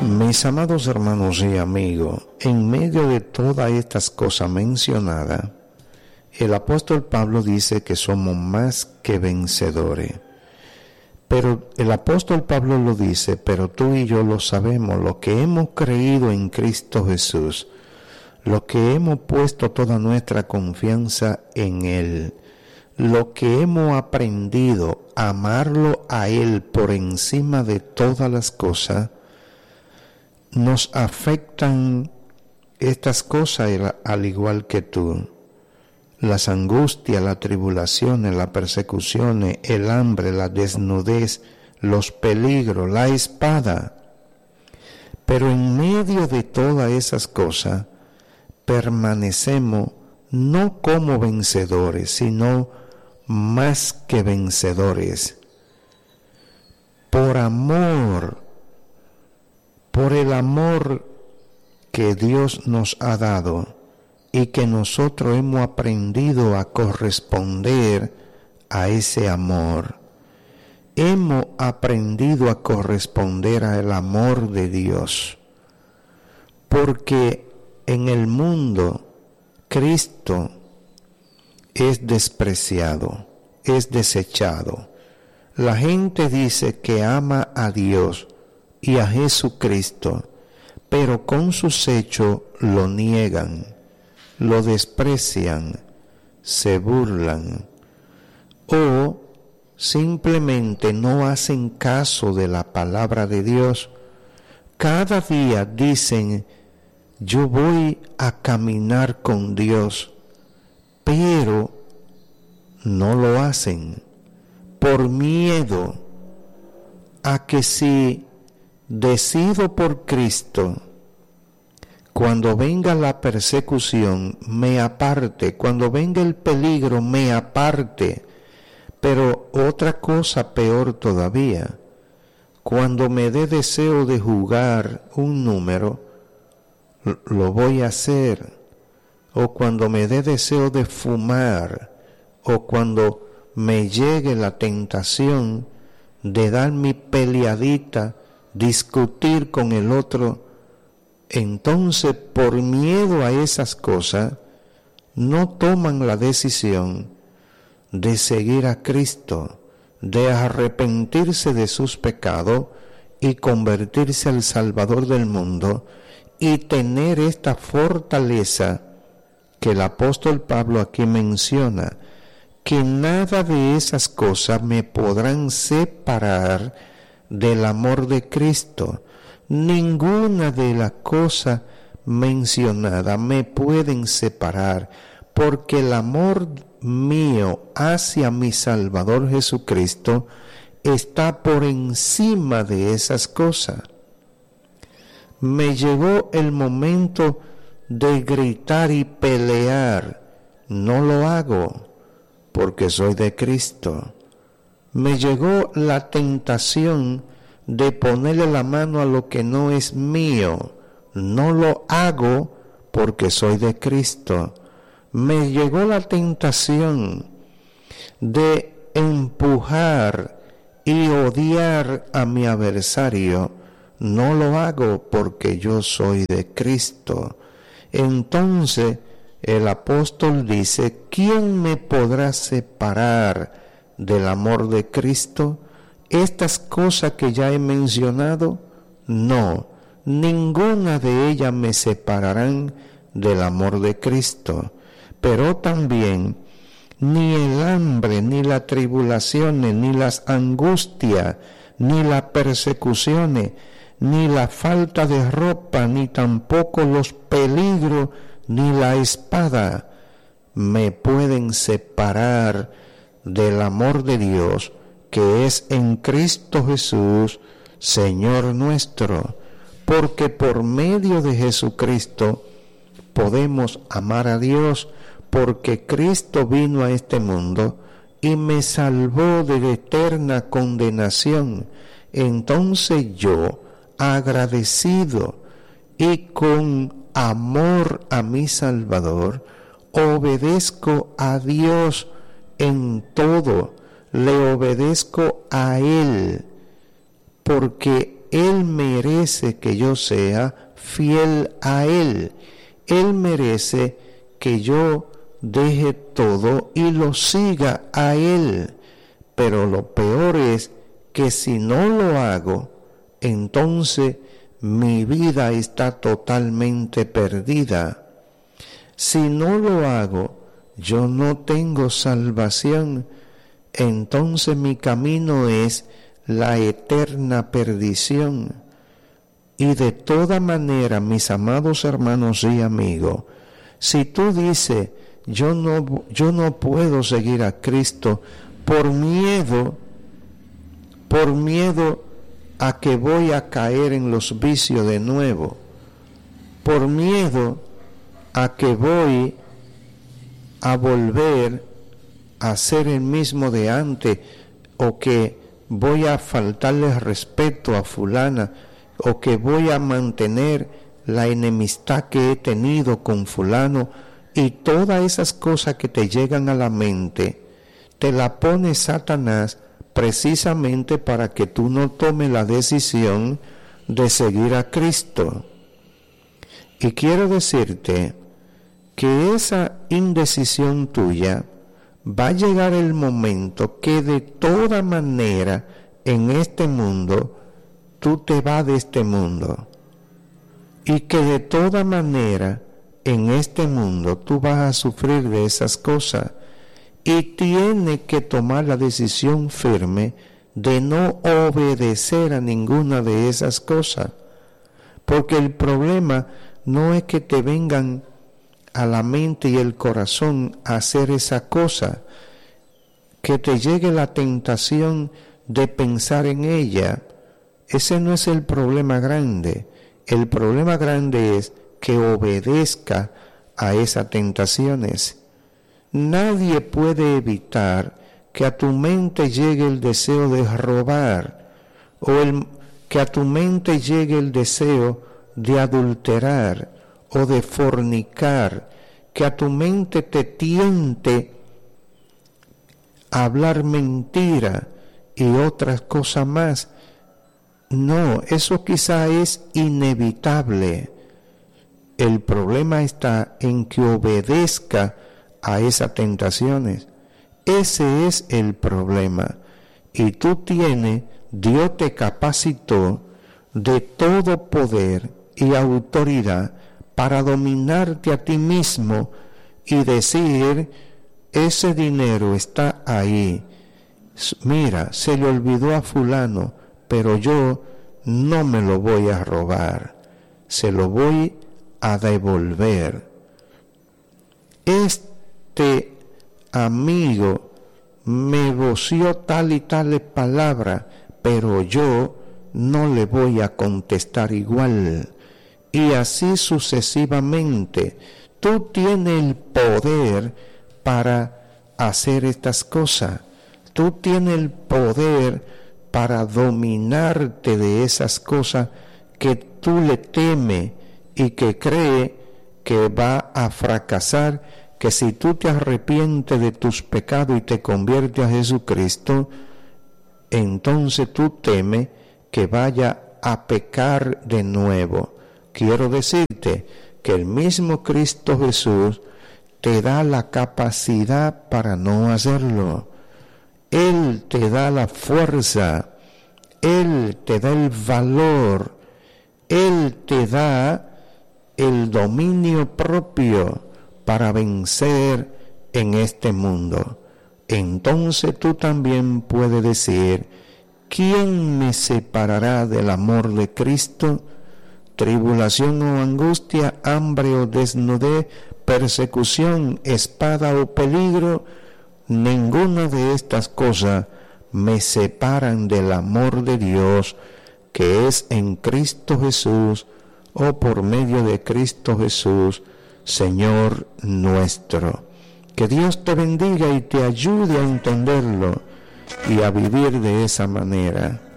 Mis amados hermanos y amigos, en medio de todas estas cosas mencionadas, el apóstol Pablo dice que somos más que vencedores. Pero el apóstol Pablo lo dice, pero tú y yo lo sabemos, lo que hemos creído en Cristo Jesús, lo que hemos puesto toda nuestra confianza en Él, lo que hemos aprendido a amarlo a Él por encima de todas las cosas, nos afectan estas cosas al igual que tú. Las angustias, las tribulaciones, las persecuciones, el hambre, la desnudez, los peligros, la espada. Pero en medio de todas esas cosas, permanecemos no como vencedores, sino más que vencedores. Por amor, por el amor que Dios nos ha dado y que nosotros hemos aprendido a corresponder a ese amor. Hemos aprendido a corresponder al amor de Dios, porque en el mundo Cristo es despreciado, es desechado. La gente dice que ama a Dios y a Jesucristo, pero con sus hechos lo niegan, lo desprecian, se burlan o simplemente no hacen caso de la palabra de Dios. Cada día dicen, yo voy a caminar con Dios, pero no lo hacen por miedo a que si decido por Cristo, cuando venga la persecución, me aparte, cuando venga el peligro, me aparte. Pero otra cosa peor todavía, cuando me dé deseo de jugar un número, lo voy a hacer. O cuando me dé deseo de fumar, o cuando me llegue la tentación de dar mi peleadita, discutir con el otro, entonces por miedo a esas cosas no toman la decisión de seguir a Cristo, de arrepentirse de sus pecados y convertirse al Salvador del mundo y tener esta fortaleza que el apóstol Pablo aquí menciona, que nada de esas cosas me podrán separar del amor de Cristo. Ninguna de las cosas mencionadas me pueden separar, porque el amor mío hacia mi Salvador Jesucristo está por encima de esas cosas. Me llegó el momento de gritar y pelear, no lo hago porque soy de Cristo. Me llegó la tentación de ponerle la mano a lo que no es mío, no lo hago porque soy de Cristo. Me llegó la tentación de empujar y odiar a mi adversario, no lo hago porque yo soy de Cristo. Entonces el apóstol dice, ¿quién me podrá separar del amor de Cristo? Estas cosas que ya he mencionado, no, ninguna de ellas me separarán del amor de Cristo. Pero también ni el hambre, ni las tribulaciones, ni las angustias, ni las persecuciones, ni la falta de ropa, ni tampoco los peligros, ni la espada me pueden separar del amor de Dios, que es en Cristo Jesús, Señor nuestro, porque por medio de Jesucristo podemos amar a Dios, porque Cristo vino a este mundo y me salvó de la eterna condenación. Entonces yo, agradecido y con amor a mi Salvador, obedezco a Dios en todo, le obedezco a Él, porque Él merece que yo sea fiel a Él. Él merece que yo deje todo y lo siga a Él. Pero lo peor es que si no lo hago, entonces mi vida está totalmente perdida. Si no lo hago, yo no tengo salvación. Entonces mi camino es la eterna perdición. Y de toda manera, mis amados hermanos y amigos, si tú dices, yo no puedo seguir a Cristo por miedo a que voy a caer en los vicios de nuevo, por miedo a que voy a volver a ser el mismo de antes, o que voy a faltarle respeto a fulana, o que voy a mantener la enemistad que he tenido con fulano, y todas esas cosas que te llegan a la mente, te la pone Satanás precisamente para que tú no tomes la decisión de seguir a Cristo. Y quiero decirte que esa indecisión tuya va a llegar el momento que de toda manera en este mundo tú te vas de este mundo, y que de toda manera en este mundo tú vas a sufrir de esas cosas, y tienes que tomar la decisión firme de no obedecer a ninguna de esas cosas, porque el problema no es que te vengan a la mente y el corazón a hacer esa cosa, que te llegue la tentación de pensar en ella. Ese no es el problema grande. El problema grande es que obedezca a esas tentaciones. Nadie puede evitar que a tu mente llegue el deseo de robar, o que a tu mente llegue el deseo de adulterar o de fornicar, que a tu mente te tiente a hablar mentira y otras cosas más. No, eso quizá es inevitable. El problema está en que obedezca a esas tentaciones. Ese es el problema. Y tú tienes, Dios te capacitó de todo poder y autoridad para dominarte a ti mismo y decir, ese dinero está ahí. Mira, se le olvidó a fulano, pero yo no me lo voy a robar, se lo voy a devolver. Este amigo me voció tal y tal palabra, pero yo no le voy a contestar igual. Y así sucesivamente. Tú tienes el poder para hacer estas cosas. Tú tienes el poder para dominarte de esas cosas que tú le temes y que cree que va a fracasar, que si tú te arrepientes de tus pecados y te conviertes a Jesucristo, entonces tú temes que vaya a pecar de nuevo. Quiero decirte que el mismo Cristo Jesús te da la capacidad para no hacerlo. Él te da la fuerza, Él te da el valor, Él te da el dominio propio para vencer en este mundo. Entonces tú también puedes decir, ¿quién me separará del amor de Cristo? Tribulación o angustia, hambre o desnudez, persecución, espada o peligro. Ninguna de estas cosas me separan del amor de Dios que es en Cristo Jesús, o por medio de Cristo Jesús, Señor nuestro. Que Dios te bendiga y te ayude a entenderlo y a vivir de esa manera.